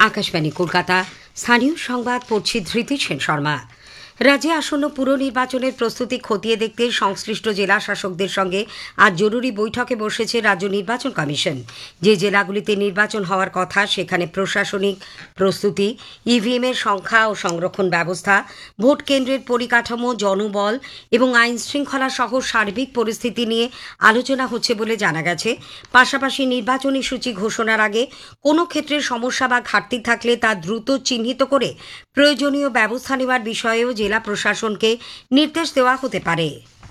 আকাশবাণী কলকাতা। স্থানীয় সংবাদ পড়ছি ধৃতি সেন শর্মা। রাজ্যে আসন্ন পুর নির্বাচনের প্রস্তুতি খতিয়ে দেখতে সংশ্লিষ্ট জেলা শাসকদের সঙ্গে আজ জরুরি বৈঠকে বসেছে রাজ্য নির্বাচন কমিশন। যে জেলাগুলিতে নির্বাচন হওয়ার কথা সেখানে প্রশাসনিক প্রস্তুতি, ইভিএমের সংখ্যা ও সংরক্ষণ ব্যবস্থা, ভোট কেন্দ্রের পরিকাঠামো, জনবল এবং আইন শৃঙ্খলা সহ সার্বিক পরিস্থিতি নিয়ে আলোচনা হচ্ছে বলে জানা গেছে। পাশাপাশি নির্বাচনী সূচি ঘোষণার আগে কোনো ক্ষেত্রে সমস্যা বা ঘাটতি থাকলে তা দ্রুত চিহ্নিত করে প্রয়োজনীয় ব্যবস্থা নেওয়ার বিষয়েও জেলা প্রশাসনকে নির্দেশ দেওয়া হতে পারে।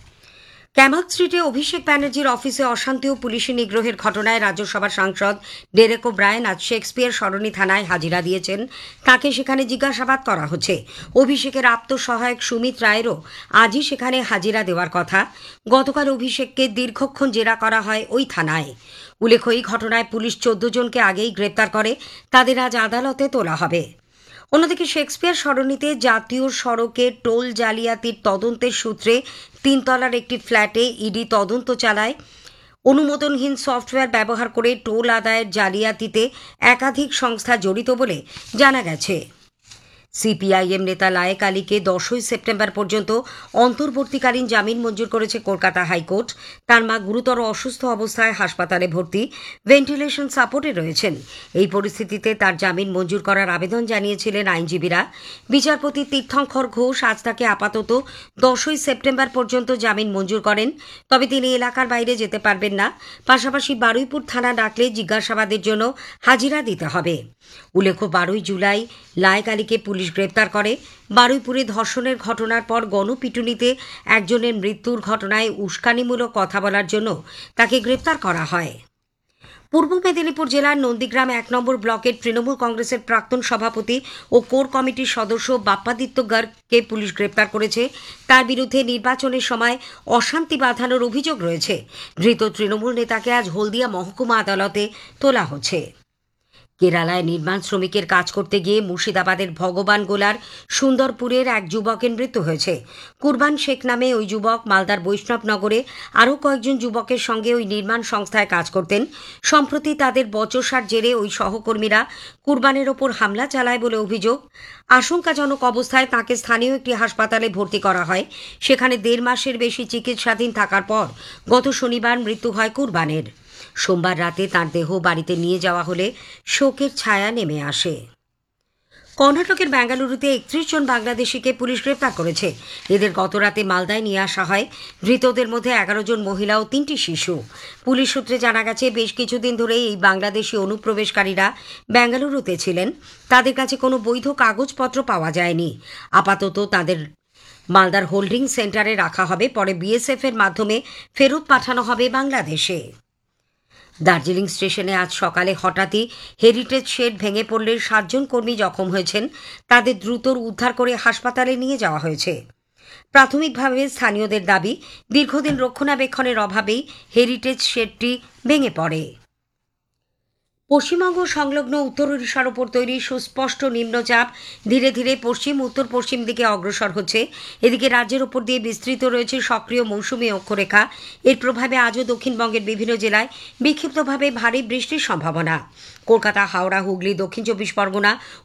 ক্যামাল স্ট্রিটে অভিষেক ব্যানার্জির অফিসে অশান্তি ও পুলিশি নিগ্রহের ঘটনায় রাজ্যসভার সাংসদ ডেরেক ওব্রায়েন আজ শেক্সপিয়ার সরণি থানায় হাজিরা দিয়েছেন। তাকে সেখানে জিজ্ঞাসাবাদ করা হচ্ছে। অভিষেকের আত্মসহায়ক সুমিত রায়েরও আজই সেখানে হাজিরা দেওয়ার কথা। গতকাল অভিষেককে দীর্ঘক্ষণ জেরা করা হয় ওই থানায়। উল্লেখ্য, এই ঘটনায় পুলিশ 14 জনকে আগেই গ্রেপ্তার করে। তাদের আজ আদালতে তোলা হবে। অন্যদিকে শেক্সপিয়ার সরণিতে জাতীয় সড়কে টোল জালিয়াতির তদন্তের সূত্রে 3 তলার একটি ফ্ল্যাটে ইডি তদন্ত চালায়। অনুমোদনহীন সফটওয়্যার ব্যবহার করে টোল আদায়ের জালিয়াতিতে একাধিক সংস্থা জড়িত বলে জানা গেছে। সিপিআইএম নেতা লায়েক আলীকে 10ই সেপ্টেম্বর পর্যন্ত অন্তর্বর্তীকালীন জামিন মঞ্জুর করেছে কলকাতা হাইকোর্ট। তার মা গুরুতর অসুস্থ অবস্থায় হাসপাতালে ভর্তি, ভেন্টিলেশন সাপোর্টে রয়েছেন। এই পরিস্থিতিতে তার জামিন মঞ্জুর করার আবেদন জানিয়েছিলেন আইনজীবীরা। বিচারপতি তীর্থঙ্কর ঘোষ আজ তাকে আপাতত 10ই সেপ্টেম্বর পর্যন্ত জামিন মঞ্জুর করেন। তবে তিনি এলাকার বাইরে যেতে পারবেন না। পাশাপাশি বারুইপুর থানা ডাকলে জিজ্ঞাসাবাদের জন্য হাজিরা দিতে হবে। উল্লেখ্য, 12ই জুলাই লায়েক আলীকে পুলিশ গ্রেপ্তার করে। বারুইপুরে ধর্ষণের ঘটনার পর গণপিটুনিতে একজনের মৃত্যুর ঘটনায় উস্কানিমূলক কথা বলার জন্য তাকে গ্রেপ্তার করা হয়। পূর্ব মেদিনীপুর জেলার নন্দীগ্রাম 1 নম্বর ব্লকের তৃণমূল কংগ্রেসের প্রাক্তন সভাপতি ও কোর কমিটির সদস্য বাপ্পাদিত্য গার্গকে পুলিশ গ্রেপ্তার করেছে। তার বিরুদ্ধে নির্বাচনের সময় অশান্তি বাঁধানোর অভিযোগ রয়েছে। ধৃত তৃণমূল নেতাকে আজ হলদিয়া মহকুমা আদালতে তোলা হচ্ছে। কেরালায় নির্মাণ শ্রমিকের কাজ করতে গিয়ে মুর্শিদাবাদের ভগবান গোলার সুন্দরপুরের এক যুবকের মৃত্যু হয়েছে। কুরবান শেখ নামে ওই যুবক মালদার বৈষ্ণবনগরে আরও কয়েকজন যুবকের সঙ্গে ওই নির্মাণ সংস্থায় কাজ করতেন। সম্প্রতি তাদের বচসার জেরে ওই সহকর্মীরা কুরবানের ওপর হামলা চালায় বলে অভিযোগ। আশঙ্কাজনক অবস্থায় তাঁকে স্থানীয় একটি হাসপাতালে ভর্তি করা হয়। সেখানে 1.5 মাসের বেশি চিকিৎসাধীন থাকার পর গত শনিবার মৃত্যু হয় কুরবানের। সোমবার রাতে তাঁর দেহ বাড়িতে নিয়ে যাওয়া হলে শোকের ছায়া নেমে আসে। কর্ণাটকের বেঙ্গালুরুতে 31 জন বাংলাদেশিকে পুলিশ গ্রেপ্তার করেছে। এদের গতরাতে মালদায় নিয়ে আসা হয়। ধৃতদের মধ্যে 11 জন মহিলা ও 3টি শিশু। পুলিশ সূত্রে জানা গেছে, বেশ কিছুদিন ধরে এই বাংলাদেশি অনুপ্রবেশকারীরা বেঙ্গালুরুতে ছিলেন। তাদের কাছে কোনো বৈধ কাগজপত্র পাওয়া যায়নি। আপাতত তাদের মালদার হোল্ডিং সেন্টারে রাখা হবে, পরে বিএসএফ এর মাধ্যমে ফেরত পাঠানো হবে বাংলাদেশে। দার্জিলিং স্টেশনে আজ সকালে হঠাৎই হেরিটেজ শেড ভেঙে পড়লে 7 জন কর্মী জখম হয়েছেন। তাদের দ্রুত উদ্ধার করে হাসপাতালে নিয়ে যাওয়া হয়েছে। প্রাথমিকভাবে স্থানীয়দের দাবি, দীর্ঘদিন রক্ষণাবেক্ষণের অভাবেই হেরিটেজ শেডটি ভেঙে পড়ে। পশ্চিমবঙ্গ সংলগ্ন উত্তর ওড়িশার ওপর তৈরি সুস্পষ্ট নিম্নচাপ ধীরে ধীরে পশ্চিম উত্তর পশ্চিম দিকে অগ্রসর হচ্ছে। এদিকে রাজ্যের ওপর দিয়ে বিস্তৃত রয়েছে সক্রিয় মৌসুমী অক্ষরেখা। এর প্রভাবে আজও দক্ষিণবঙ্গের বিভিন্ন জেলায় বিক্ষিপ্তভাবে ভারী বৃষ্টির সম্ভাবনা। কলকাতা, হাওড়া, হুগলি, দক্ষিণ 24 পরগনা